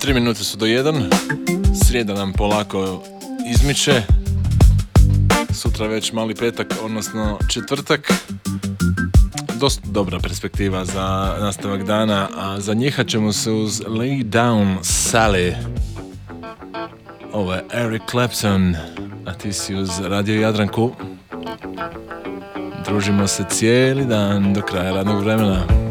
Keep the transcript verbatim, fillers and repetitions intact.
Tri minute su do jedan. Srijeda nam polako izmiče. Sutra već mali petak, odnosno četvrtak. Dosta dobra perspektiva za nastavak dana, a za njihat ćemo se uz Lay Down Sally. Ovo je Eric Clapton, a ti si uz Radio Jadranku. Družimo se cijeli dan do kraja radnog vremena.